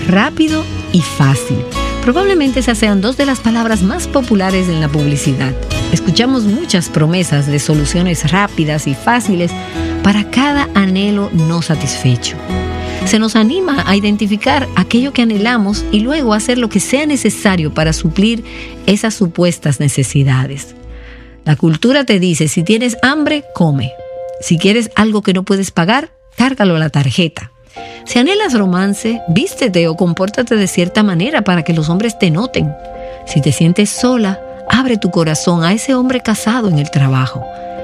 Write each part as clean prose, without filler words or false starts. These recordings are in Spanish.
rápido y fácil. Probablemente esas sean dos de las palabras más populares en la publicidad. Escuchamos muchas promesas de soluciones rápidas y fáciles para cada anhelo no satisfecho. Se nos anima a identificar aquello que anhelamos y luego hacer lo que sea necesario para suplir esas supuestas necesidades. La cultura te dice, si tienes hambre, come. Si quieres algo que no puedes pagar, cárgalo a la tarjeta. Si anhelas romance, vístete o compórtate de cierta manera para que los hombres te noten. Si te sientes sola, abre tu corazón a ese hombre casado en el trabajo.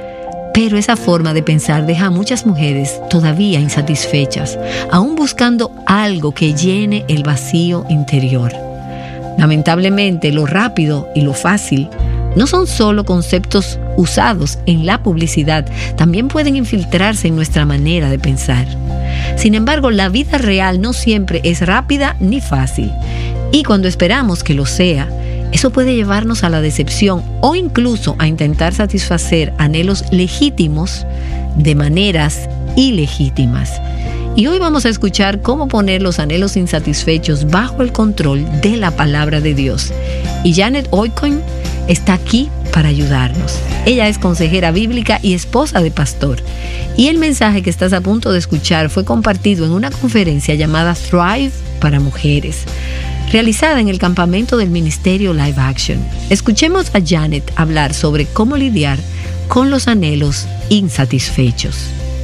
Pero esa forma de pensar deja a muchas mujeres todavía insatisfechas, aún buscando algo que llene el vacío interior. Lamentablemente, lo rápido y lo fácil no son solo conceptos usados en la publicidad, también pueden infiltrarse en nuestra manera de pensar. Sin embargo, la vida real no siempre es rápida ni fácil. Y cuando esperamos que lo sea, eso puede llevarnos a la decepción o incluso a intentar satisfacer anhelos legítimos de maneras ilegítimas. Y hoy vamos a escuchar cómo poner los anhelos insatisfechos bajo el control de la palabra de Dios. Y Janet Oikoin está aquí para ayudarnos. Ella es consejera bíblica y esposa de pastor. Y el mensaje que estás a punto de escuchar fue compartido en una conferencia llamada Thrive para Mujeres, realizada en el campamento del ministerio Live Action. Escuchemos a Janet hablar sobre cómo lidiar con los anhelos insatisfechos.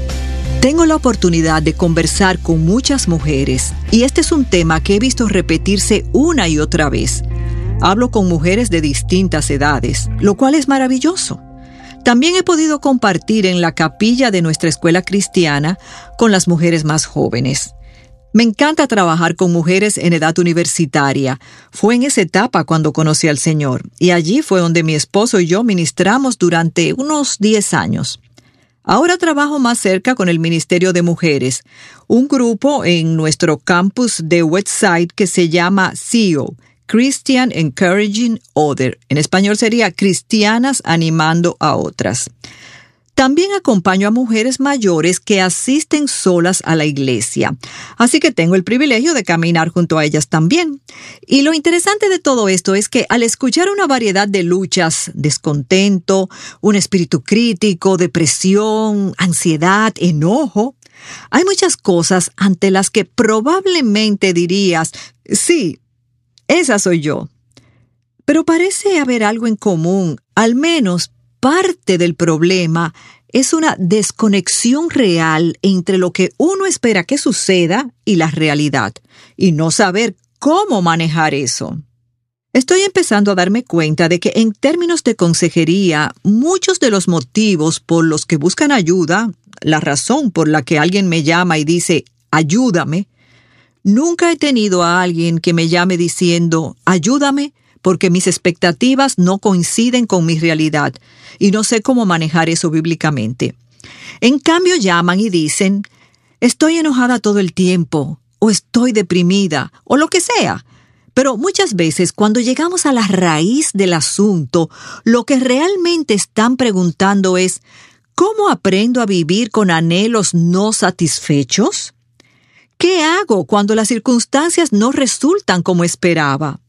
Tengo la oportunidad de conversar con muchas mujeres y este es un tema que he visto repetirse una y otra vez. Hablo con mujeres de distintas edades, lo cual es maravilloso. También he podido compartir en la capilla de nuestra escuela cristiana con las mujeres más jóvenes. Me encanta trabajar con mujeres en edad universitaria. Fue en esa etapa cuando conocí al Señor y allí fue donde mi esposo y yo ministramos durante unos 10 años. Ahora trabajo más cerca con el Ministerio de Mujeres, un grupo en nuestro campus de Westside que se llama CEO, Christian Encouraging Other. En español sería Cristianas Animando a Otras. También acompaño a mujeres mayores que asisten solas a la iglesia, así que tengo el privilegio de caminar junto a ellas también. Y lo interesante de todo esto es que al escuchar una variedad de luchas, descontento, un espíritu crítico, depresión, ansiedad, enojo, hay muchas cosas ante las que probablemente dirías, sí, esa soy yo. Pero parece haber algo en común, al menos parte del problema es una desconexión real entre lo que uno espera que suceda y la realidad, y no saber cómo manejar eso. Estoy empezando a darme cuenta de que en términos de consejería, muchos de los motivos por los que buscan ayuda, la razón por la que alguien me llama y dice, ayúdame, nunca he tenido a alguien que me llame diciendo, ayúdame, porque mis expectativas no coinciden con mi realidad y no sé cómo manejar eso bíblicamente. En cambio llaman y dicen, estoy enojada todo el tiempo, o estoy deprimida, o lo que sea. Pero muchas veces cuando llegamos a la raíz del asunto, lo que realmente están preguntando es, ¿cómo aprendo a vivir con anhelos no satisfechos? ¿Qué hago cuando las circunstancias no resultan como esperaba?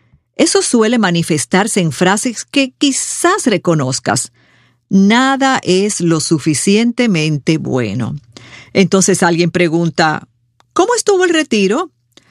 Eso suele manifestarse en frases que quizás reconozcas. Nada es lo suficientemente bueno. Entonces alguien pregunta, ¿cómo estuvo el retiro?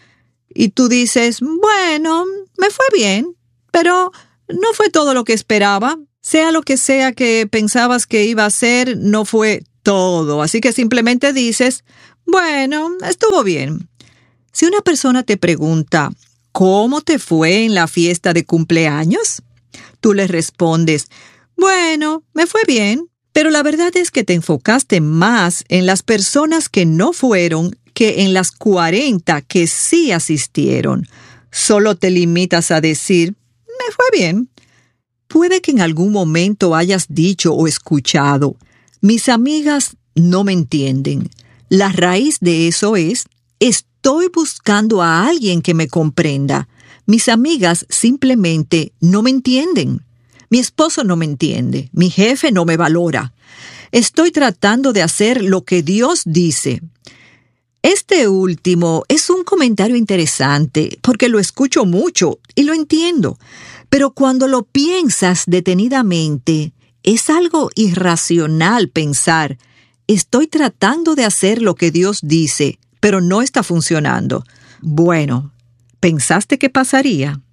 Y tú dices, bueno, me fue bien, pero no fue todo lo que esperaba. Sea lo que sea que pensabas que iba a ser, no fue todo. Así que simplemente dices, bueno, estuvo bien. Si una persona te pregunta, ¿cómo te fue en la fiesta de cumpleaños? Tú le respondes, bueno, me fue bien, pero la verdad es que te enfocaste más en las personas que no fueron que en las 40 que sí asistieron. Solo te limitas a decir, me fue bien. Puede que en algún momento hayas dicho o escuchado, mis amigas no me entienden. La raíz de eso es, estoy buscando a alguien que me comprenda. Mis amigas simplemente no me entienden. Mi esposo no me entiende. Mi jefe no me valora. Estoy tratando de hacer lo que Dios dice. Este último es un comentario interesante porque lo escucho mucho y lo entiendo, pero cuando lo piensas detenidamente, es algo irracional pensar, estoy tratando de hacer lo que Dios dice, pero no está funcionando. Bueno, ¿pensaste qué pasaría?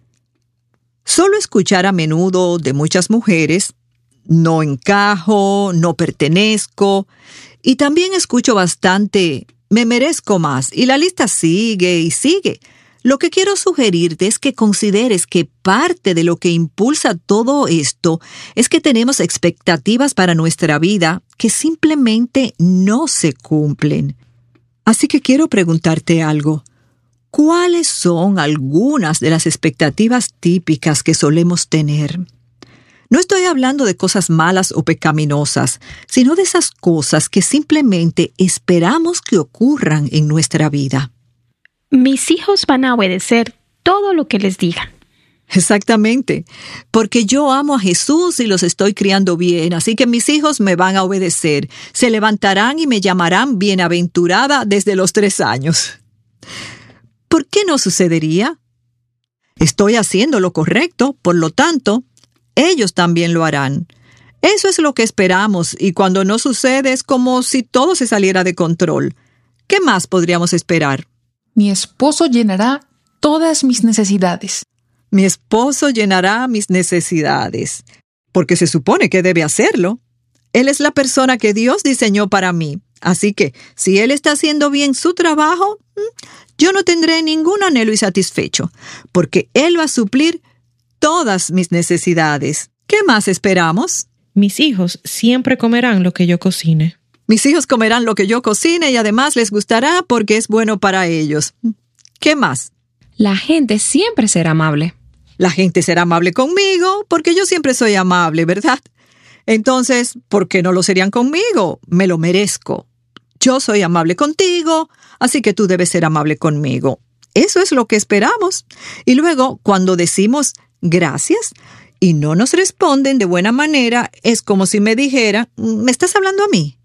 Solo escuchar a menudo de muchas mujeres, no encajo, no pertenezco, y también escucho bastante, me merezco más, y la lista sigue y sigue. Lo que quiero sugerirte es que consideres que parte de lo que impulsa todo esto es que tenemos expectativas para nuestra vida que simplemente no se cumplen. Así que quiero preguntarte algo. ¿Cuáles son algunas de las expectativas típicas que solemos tener? No estoy hablando de cosas malas o pecaminosas, sino de esas cosas que simplemente esperamos que ocurran en nuestra vida. Mis hijos van a obedecer todo lo que les digan. Exactamente, porque yo amo a Jesús y los estoy criando bien, así que mis hijos me van a obedecer. Se levantarán y me llamarán bienaventurada desde los 3 años. ¿Por qué no sucedería? Estoy haciendo lo correcto, por lo tanto, ellos también lo harán. Eso es lo que esperamos, y cuando no sucede es como si todo se saliera de control. ¿Qué más podríamos esperar? Mi esposo llenará todas mis necesidades. Mi esposo llenará mis necesidades, porque se supone que debe hacerlo. Él es la persona que Dios diseñó para mí. Así que, si Él está haciendo bien su trabajo, yo no tendré ningún anhelo insatisfecho, porque Él va a suplir todas mis necesidades. ¿Qué más esperamos? Mis hijos siempre comerán lo que yo cocine. Mis hijos comerán lo que yo cocine y además les gustará porque es bueno para ellos. ¿Qué más? La gente siempre será amable. La gente será amable conmigo porque yo siempre soy amable, ¿verdad? Entonces, ¿por qué no lo serían conmigo? Me lo merezco. Yo soy amable contigo, así que tú debes ser amable conmigo. Eso es lo que esperamos. Y luego, cuando decimos gracias y no nos responden de buena manera, es como si me dijera, ¿me estás hablando a mí?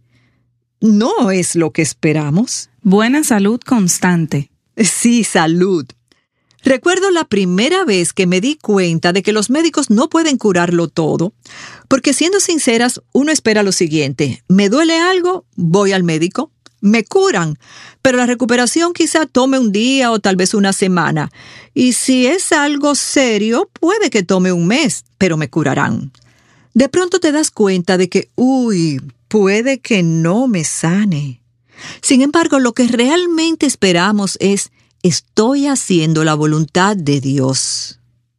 No es lo que esperamos. Buena salud constante. Sí, salud. Recuerdo la primera vez que me di cuenta de que los médicos no pueden curarlo todo, porque siendo sinceras, uno espera lo siguiente. Me duele algo, voy al médico, me curan, pero la recuperación quizá tome un día o tal vez una semana. Y si es algo serio, puede que tome un mes, pero me curarán. De pronto te das cuenta de que, puede que no me sane. Sin embargo, lo que realmente esperamos es, estoy haciendo la voluntad de Dios.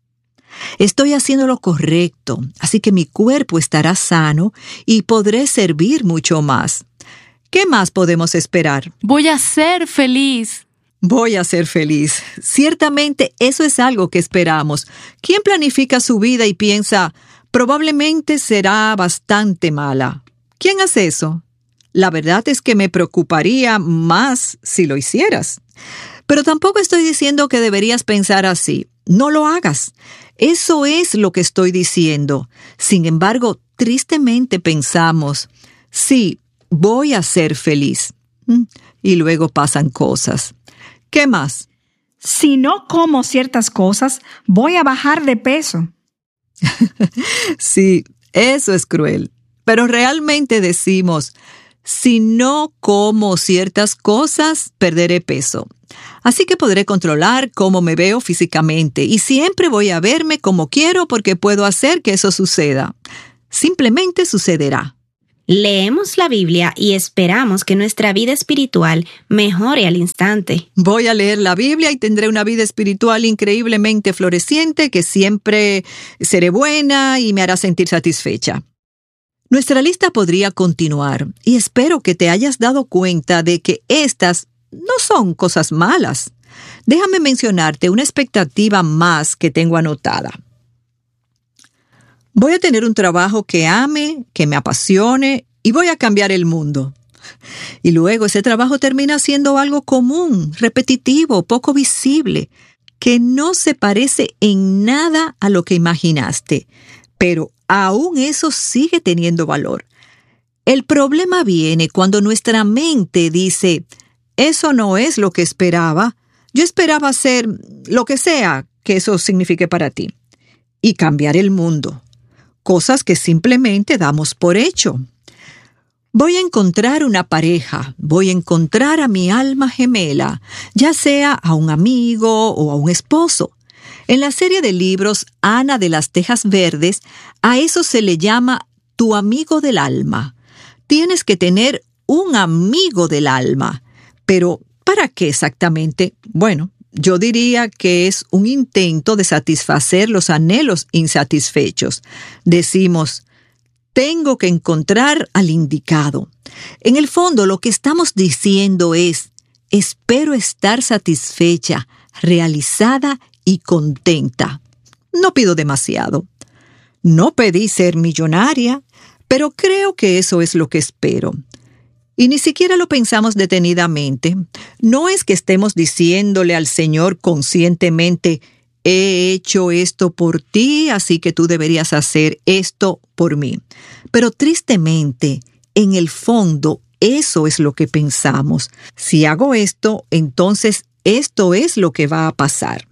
Estoy haciendo lo correcto, así que mi cuerpo estará sano y podré servir mucho más. ¿Qué más podemos esperar? Voy a ser feliz. Voy a ser feliz. Ciertamente eso es algo que esperamos. ¿Quién planifica su vida y piensa, probablemente será bastante mala? ¿Quién hace eso? La verdad es que me preocuparía más si lo hicieras. Pero tampoco estoy diciendo que deberías pensar así. No lo hagas. Eso es lo que estoy diciendo. Sin embargo, tristemente pensamos, sí, voy a ser feliz. Y luego pasan cosas. ¿Qué más? Si no como ciertas cosas, voy a bajar de peso. Sí, eso es cruel. Pero realmente decimos, si no como ciertas cosas, perderé peso. Así que podré controlar cómo me veo físicamente y siempre voy a verme como quiero porque puedo hacer que eso suceda. Simplemente sucederá. Leemos la Biblia y esperamos que nuestra vida espiritual mejore al instante. Voy a leer la Biblia y tendré una vida espiritual increíblemente floreciente que siempre seré buena y me hará sentir satisfecha. Nuestra lista podría continuar y espero que te hayas dado cuenta de que estas no son cosas malas. Déjame mencionarte una expectativa más que tengo anotada. Voy a tener un trabajo que ame, que me apasione y voy a cambiar el mundo. Y luego ese trabajo termina siendo algo común, repetitivo, poco visible, que no se parece en nada a lo que imaginaste. Pero aún eso sigue teniendo valor. El problema viene cuando nuestra mente dice, eso no es lo que esperaba. Yo esperaba ser lo que sea que eso signifique para ti. Y cambiar el mundo. Cosas que simplemente damos por hecho. Voy a encontrar una pareja, voy a encontrar a mi alma gemela, ya sea a un amigo o a un esposo. En la serie de libros Ana de las Tejas Verdes, a eso se le llama tu amigo del alma. Tienes que tener un amigo del alma. Pero, ¿para qué exactamente? Bueno, yo diría que es un intento de satisfacer los anhelos insatisfechos. Decimos, tengo que encontrar al indicado. En el fondo, lo que estamos diciendo es, espero estar satisfecha, realizada y contenta. No pido demasiado. No pedí ser millonaria, pero creo que eso es lo que espero. Y ni siquiera lo pensamos detenidamente. No es que estemos diciéndole al Señor conscientemente, he hecho esto por ti, así que tú deberías hacer esto por mí. Pero tristemente, en el fondo, eso es lo que pensamos. Si hago esto, entonces esto es lo que va a pasar.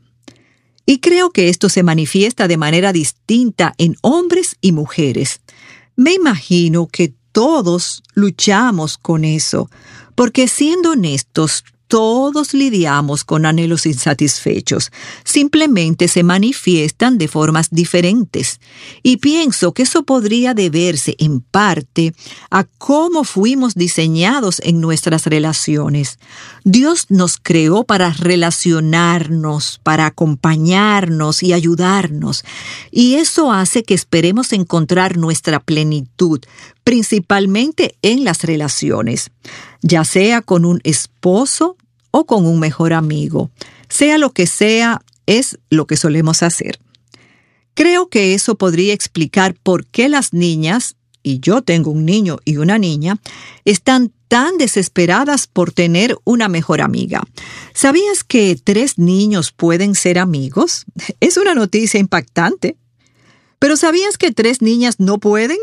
Y creo que esto se manifiesta de manera distinta en hombres y mujeres. Me imagino que todos luchamos con eso, porque siendo honestos, todos lidiamos con anhelos insatisfechos. Simplemente se manifiestan de formas diferentes. Y pienso que eso podría deberse, en parte, a cómo fuimos diseñados en nuestras relaciones. Dios nos creó para relacionarnos, para acompañarnos y ayudarnos. Y eso hace que esperemos encontrar nuestra plenitud, principalmente en las relaciones, ya sea con un esposo o con un mejor amigo. Sea lo que sea, es lo que solemos hacer. Creo que eso podría explicar por qué las niñas, y yo tengo un niño y una niña, están tan desesperadas por tener una mejor amiga. ¿Sabías que 3 niños pueden ser amigos? Es una noticia impactante. ¿Pero sabías que 3 niñas no pueden?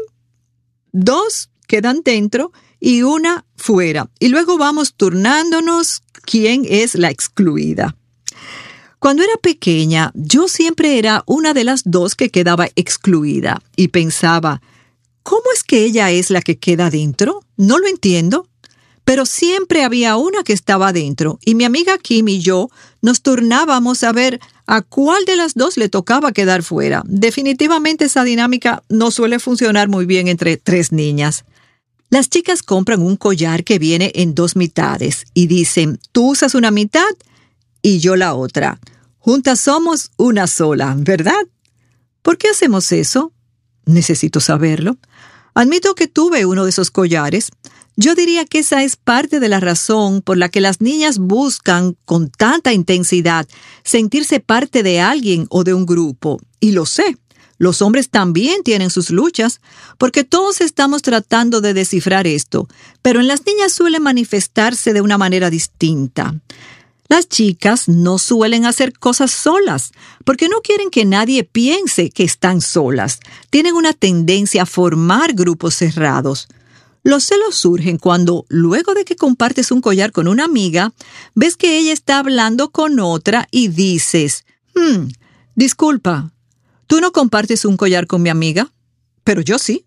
2 quedan dentro y 1 fuera. Y luego vamos turnándonos quién es la excluida. Cuando era pequeña, yo siempre era una de las 2 que quedaba excluida y pensaba, ¿cómo es que ella es la que queda dentro? No lo entiendo. Pero siempre había una que estaba dentro y mi amiga Kim y yo nos turnábamos a ver a cuál de las 2 le tocaba quedar fuera. Definitivamente esa dinámica no suele funcionar muy bien entre 3 niñas. Las chicas compran un collar que viene en 2 mitades y dicen, tú usas una mitad y yo la otra. Juntas somos una sola, ¿verdad? ¿Por qué hacemos eso? Necesito saberlo. Admito que tuve uno de esos collares. Yo diría que esa es parte de la razón por la que las niñas buscan con tanta intensidad sentirse parte de alguien o de un grupo. Y lo sé. Los hombres también tienen sus luchas, porque todos estamos tratando de descifrar esto, pero en las niñas suele manifestarse de una manera distinta. Las chicas no suelen hacer cosas solas, porque no quieren que nadie piense que están solas. Tienen una tendencia a formar grupos cerrados. Los celos surgen cuando, luego de que compartes un collar con una amiga, ves que ella está hablando con otra y dices, disculpa, ¿tú no compartes un collar con mi amiga? Pero yo sí.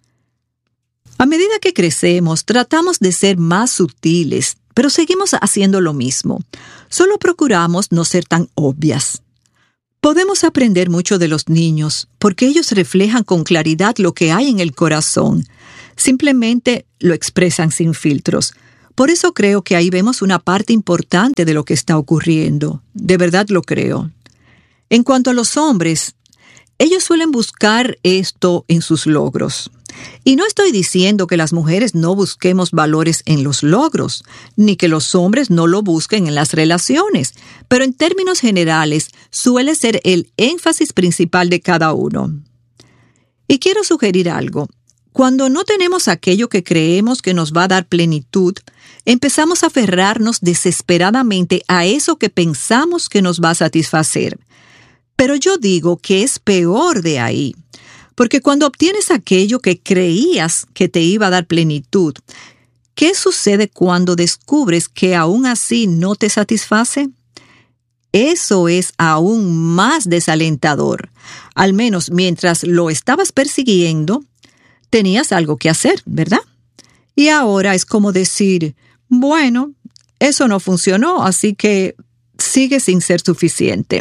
A medida que crecemos, tratamos de ser más sutiles, pero seguimos haciendo lo mismo. Solo procuramos no ser tan obvias. Podemos aprender mucho de los niños, porque ellos reflejan con claridad lo que hay en el corazón. Simplemente lo expresan sin filtros. Por eso creo que ahí vemos una parte importante de lo que está ocurriendo. De verdad lo creo. En cuanto a los hombres, ellos suelen buscar esto en sus logros. Y no estoy diciendo que las mujeres no busquemos valores en los logros, ni que los hombres no lo busquen en las relaciones, pero en términos generales suele ser el énfasis principal de cada uno. Y quiero sugerir algo. Cuando no tenemos aquello que creemos que nos va a dar plenitud, empezamos a aferrarnos desesperadamente a eso que pensamos que nos va a satisfacer. Pero yo digo que es peor de ahí, porque cuando obtienes aquello que creías que te iba a dar plenitud, ¿Qué sucede cuando descubres que aún así no te satisface? Eso es aún más desalentador. Al menos mientras lo estabas persiguiendo, tenías algo que hacer, ¿verdad? Y ahora es como decir, bueno, eso no funcionó, así que sigue sin ser suficiente.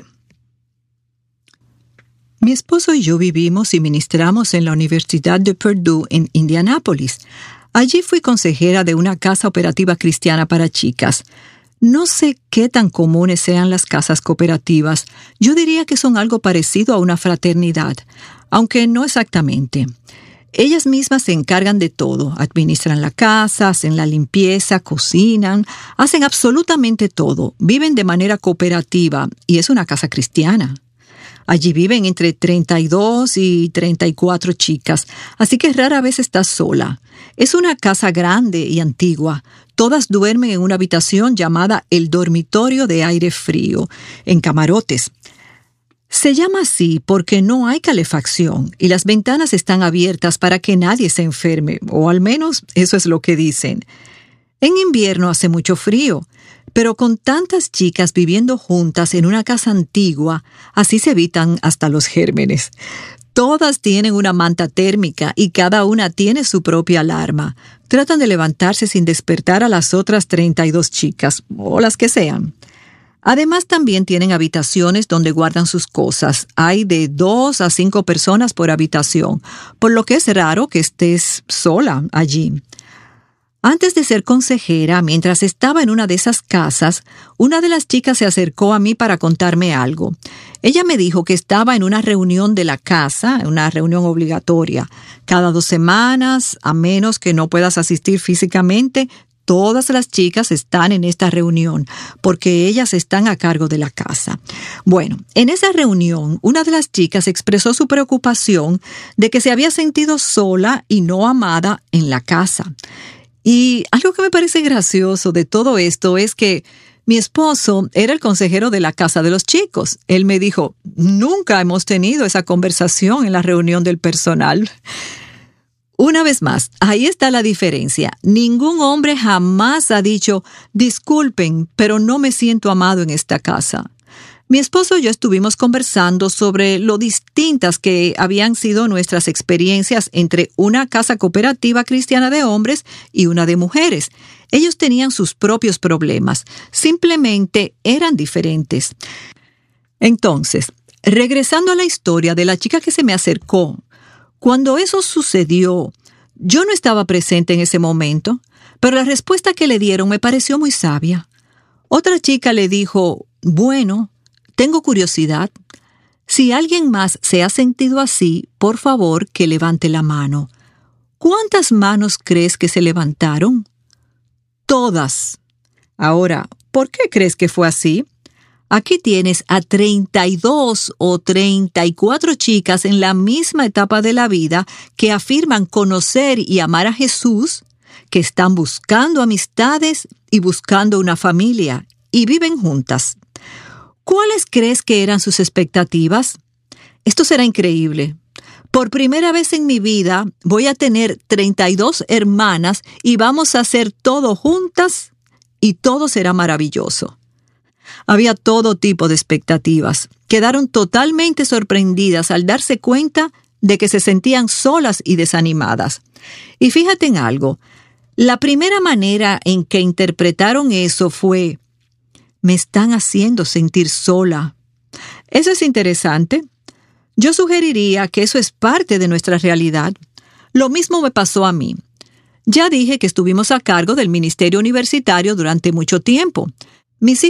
Mi esposo y yo vivimos y ministramos en la Universidad de Purdue en Indianápolis. Allí fui consejera de una casa operativa cristiana para chicas. No sé qué tan comunes sean las casas cooperativas. Yo diría que son algo parecido a una fraternidad, aunque no exactamente. Ellas mismas se encargan de todo. Administran la casa, hacen la limpieza, cocinan, hacen absolutamente todo. Viven de manera cooperativa y es una casa cristiana. Allí viven entre 32 y 34 chicas, así que rara vez estás sola. Es una casa grande y antigua. Todas duermen en una habitación llamada el dormitorio de aire frío, en camarotes. Se llama así porque no hay calefacción y las ventanas están abiertas para que nadie se enferme, o al menos eso es lo que dicen. En invierno hace mucho frío, pero con tantas chicas viviendo juntas en una casa antigua, así se evitan hasta los gérmenes. Todas tienen una manta térmica y cada una tiene su propia alarma. Tratan de levantarse sin despertar a las otras 32 chicas, o las que sean. Además, también tienen habitaciones donde guardan sus cosas. Hay de 2 a 5 personas por habitación, por lo que es raro que estés sola allí. Antes de ser consejera, mientras estaba en una de esas casas, una de las chicas se acercó a mí para contarme algo. Ella me dijo que estaba en una reunión de la casa, una reunión obligatoria. Cada 2 semanas, a menos que no puedas asistir físicamente, todas las chicas están en esta reunión, porque ellas están a cargo de la casa. Bueno, en esa reunión, una de las chicas expresó su preocupación de que se había sentido sola y no amada en la casa. Y algo que me parece gracioso de todo esto es que mi esposo era el consejero de la casa de los chicos. Él me dijo, nunca hemos tenido esa conversación en la reunión del personal. Una vez más, ahí está la diferencia. Ningún hombre jamás ha dicho, disculpen, pero no me siento amado en esta casa. Mi esposo y yo estuvimos conversando sobre lo distintas que habían sido nuestras experiencias entre una casa cooperativa cristiana de hombres y una de mujeres. Ellos tenían sus propios problemas, simplemente eran diferentes. Entonces, regresando a la historia de la chica que se me acercó, cuando eso sucedió, yo no estaba presente en ese momento, pero la respuesta que le dieron me pareció muy sabia. Otra chica le dijo, bueno, tengo curiosidad. Si alguien más se ha sentido así, por favor, que levante la mano. ¿Cuántas manos crees que se levantaron? Todas. Ahora, ¿por qué crees que fue así? Aquí tienes a 32 o 34 chicas en la misma etapa de la vida que afirman conocer y amar a Jesús, que están buscando amistades y buscando una familia, y viven juntas. ¿Cuáles crees que eran sus expectativas? Esto será increíble. Por primera vez en mi vida voy a tener 32 hermanas y vamos a hacer todo juntas y todo será maravilloso. Había todo tipo de expectativas. Quedaron totalmente sorprendidas al darse cuenta de que se sentían solas y desanimadas. Y fíjate en algo. La primera manera en que interpretaron eso fue, me están haciendo sentir sola. Eso es interesante. Yo sugeriría que eso es parte de nuestra realidad. Lo mismo me pasó a mí. Ya dije que estuvimos a cargo del ministerio universitario durante mucho tiempo. Mis